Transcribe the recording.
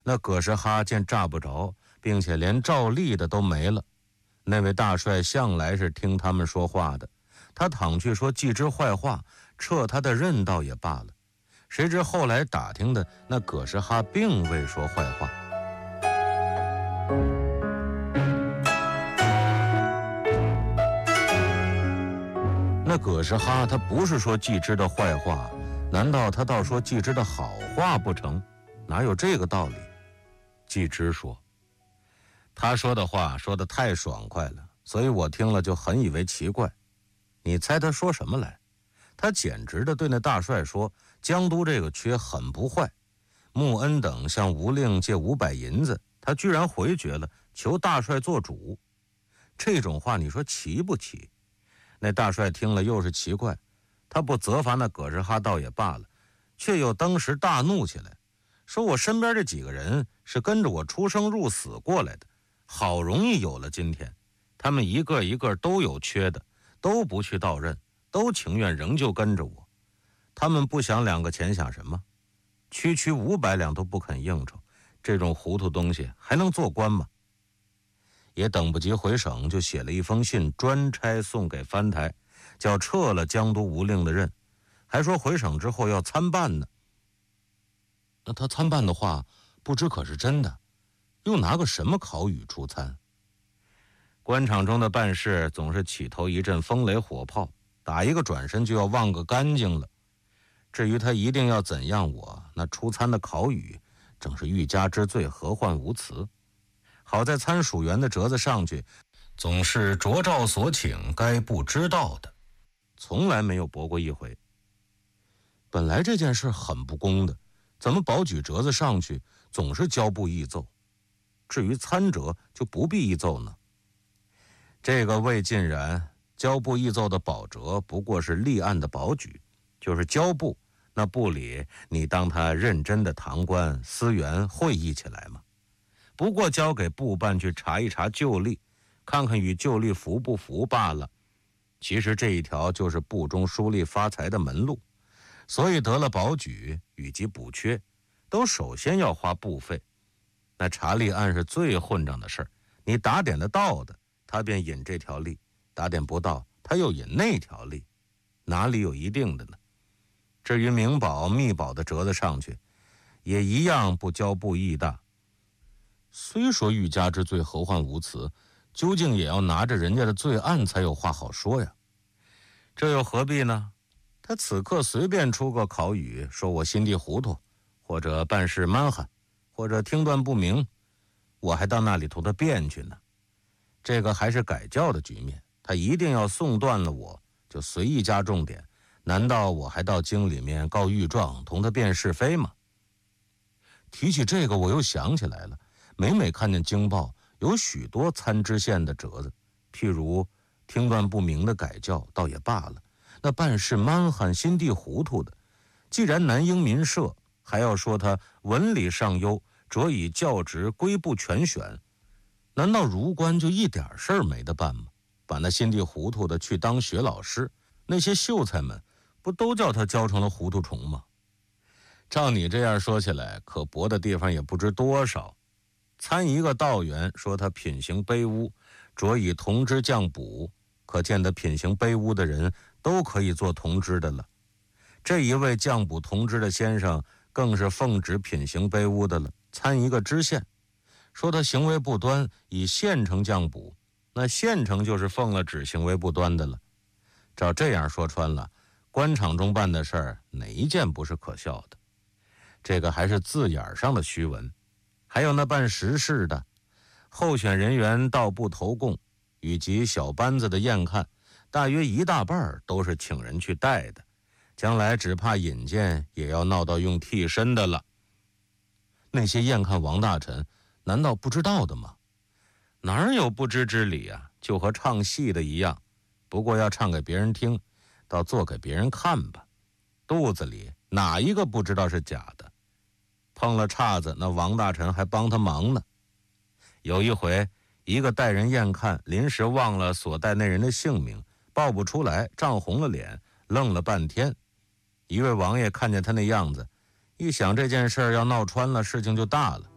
那葛世哈见炸不着，并且连照例的都没了。那位大帅向来是听他们说话的，他倘去说季之坏话，撤他的任倒也罢了。谁知后来打听的，那葛世哈并未说坏话。那葛世哈他不是说季之的坏话，难道他倒说季之的好话不成？哪有这个道理？季之说，他说的话说得太爽快了，所以我听了就很以为奇怪。你猜他说什么来？他简直的对那大帅说，江都这个缺很不坏，穆恩等向吴令借500银子，他居然回绝了，求大帅做主。这种话你说奇不奇？那大帅听了又是奇怪，他不责罚那葛世哈倒也罢了，却又当时大怒起来，说我身边这几个人是跟着我出生入死过来的，好容易有了今天，他们一个一个都有缺的，都不去到任，都情愿仍旧跟着我。他们不想2个钱想什么？区区500两都不肯应酬，这种糊涂东西还能做官吗？也等不及回省，就写了一封信专差送给藩台，叫撤了江都吴令的任，还说回省之后要参办呢。那他参办的话，不知可是真的，又拿个什么考语出参？官场中的办事总是起头一阵风雷火炮，打一个转身就要忘个干净了。至于他一定要怎样那出参的考语正是欲加之罪，何患无辞。好在参属员的折子上去总是着照所请，该部知道的，从来没有驳过一回。本来这件事很不公的，怎么保举折子上去总是交部议奏，至于参折就不必议奏呢？这个未尽然，交部议奏的保折不过是立案的保举，就是交部那部里你当他认真的堂官司员会议起来吗？不过交给部办去查一查旧例，看看与旧例符不符罢了。其实这一条就是部中书吏发财的门路，所以得了保举以及补缺，都首先要花部费。那查例案是最混账的事儿，你打点得到的，他便引这条例；打点不到，他又引那条例，哪里有一定的呢？至于明保密保的折子上去，也一样不交部议大。虽说欲加之罪，何患无辞，究竟也要拿着人家的罪案才有话好说呀。这又何必呢？他此刻随便出个考语，说我心地糊涂，或者办事蛮横，或者听断不明，我还到那里同他辩去呢。这个还是改教的局面，他一定要送断了我，就随意加重点，难道我还到京里面告御状同他辩是非吗？提起这个，我又想起来了，每每看见京报有许多参知县的折子，譬如听断不明的改教倒也罢了，那办事蛮横心地糊涂的，既然南英民社，还要说他文理上优，着以教职归部全选，难道儒官就一点事儿没得办吗？把那心地糊涂的去当学老师，那些秀才们不都叫他教成了糊涂虫吗？照你这样说起来，可驳的地方也不知多少。参一个道员说他品行卑污，着以同知降补，可见得品行卑污的人都可以做同知的了。这一位降补同知的先生更是奉旨品行卑污的了，参一个知县说他行为不端，以县城降补，那县城就是奉了旨行为不端的了。照这样说穿了，官场中办的事儿哪一件不是可笑的？这个还是字眼上的虚文。还有那办实事的，候选人员到部投供以及小班子的验看，大约一大半都是请人去带的，将来只怕引荐也要闹到用替身的了。那些验看王大臣难道不知道的吗？哪有不知之理啊？就和唱戏的一样，不过要唱给别人听，倒做给别人看吧。肚子里哪一个不知道是假的？碰了岔子，那王大臣还帮他忙呢。有一回，一个带人验看临时忘了所带那人的姓名，报不出来，涨红了脸，愣了半天。一位王爷看见他那样子，一想这件事要闹穿了，事情就大了，